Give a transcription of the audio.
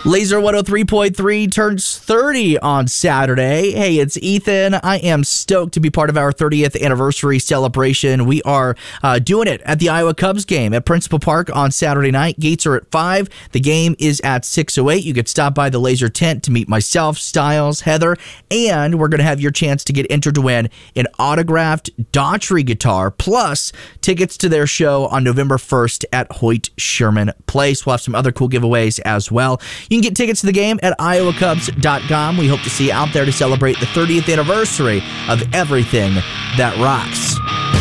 Laser 103.3 turns 30 on Saturday. Hey, it's Ethan. I am stoked to be part of our 30th anniversary celebration. We are doing it at the Iowa Cubs game at Principal Park on Saturday night. Gates are at 5. The game is at 6:08. You could stop by the Laser tent to meet myself, Styles, Heather, and we're going to have your chance to get entered to win an autographed Daughtry guitar, plus tickets to their show on November 1st at Hoyt Sherman Place. We'll have some other cool giveaways as well. You can get tickets to the game at iowacubs.com. We hope to see you out there to celebrate the 30th anniversary of everything that rocks.